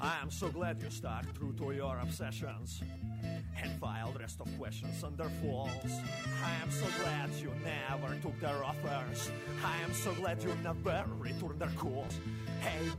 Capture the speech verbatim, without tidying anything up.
I am so glad you stuck true to your obsessions and filed rest of questions under false. I am so glad you never took their offers. I am so glad you never returned their calls. Hey